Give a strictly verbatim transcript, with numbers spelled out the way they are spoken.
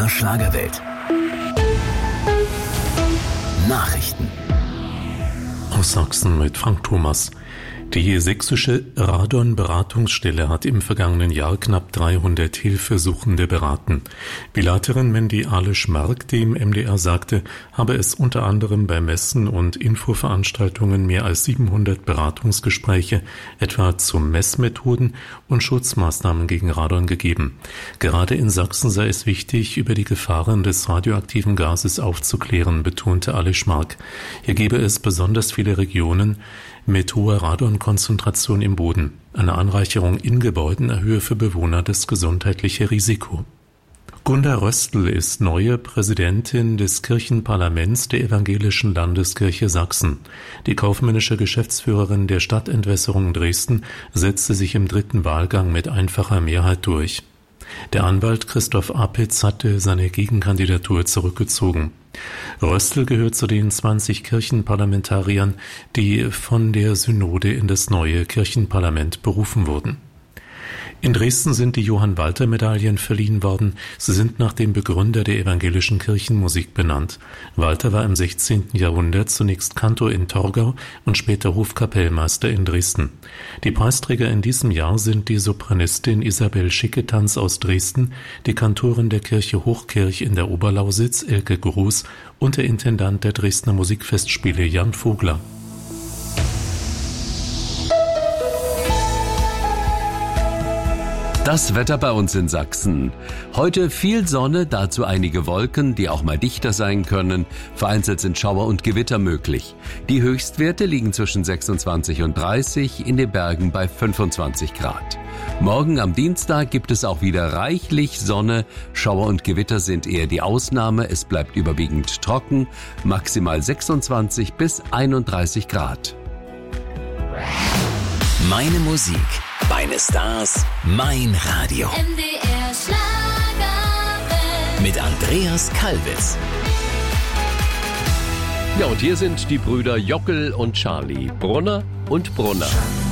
der Schlagerwelt. Nachrichten aus Sachsen mit Frank Thomas. Die sächsische Radon-Beratungsstelle hat im vergangenen Jahr knapp dreihundert Hilfesuchende beraten. Bilaterin Mandy Alisch-Mark dem M D R sagte, habe es unter anderem bei Messen und Infoveranstaltungen mehr als siebenhundert Beratungsgespräche, etwa zu Messmethoden und Schutzmaßnahmen gegen Radon gegeben. Gerade in Sachsen sei es wichtig, über die Gefahren des radioaktiven Gases aufzuklären, betonte Alisch-Mark. Hier gebe es besonders viele Regionen mit hoher Radonkonzentration im Boden. Eine Anreicherung in Gebäuden erhöhe für Bewohner das gesundheitliche Risiko. Gunda Röstl ist neue Präsidentin des Kirchenparlaments der Evangelischen Landeskirche Sachsen. Die kaufmännische Geschäftsführerin der Stadtentwässerung Dresden setzte sich im dritten Wahlgang mit einfacher Mehrheit durch. Der Anwalt Christoph Apitz hatte seine Gegenkandidatur zurückgezogen. Röstl gehört zu den zwanzig Kirchenparlamentariern, die von der Synode in das neue Kirchenparlament berufen wurden. In Dresden sind die Johann-Walter-Medaillen verliehen worden. Sie sind nach dem Begründer der evangelischen Kirchenmusik benannt. Walter war im sechzehnten Jahrhundert zunächst Kantor in Torgau und später Hofkapellmeister in Dresden. Die Preisträger in diesem Jahr sind die Sopranistin Isabel Schicketanz aus Dresden, die Kantorin der Kirche Hochkirch in der Oberlausitz Elke Gruß und der Intendant der Dresdner Musikfestspiele Jan Vogler. Das Wetter bei uns in Sachsen. Heute viel Sonne, dazu einige Wolken, die auch mal dichter sein können. Vereinzelt sind Schauer und Gewitter möglich. Die Höchstwerte liegen zwischen sechsundzwanzig und dreißig, in den Bergen bei fünfundzwanzig Grad. Morgen am Dienstag gibt es auch wieder reichlich Sonne. Schauer und Gewitter sind eher die Ausnahme. Es bleibt überwiegend trocken, maximal sechsundzwanzig bis einunddreißig Grad. Meine Musik, meine Stars, mein Radio. M D R Schlagerwelt. Mit Andreas Kalbitz. Ja, und hier sind die Brüder Jockel und Charlie, Brunner und Brunner.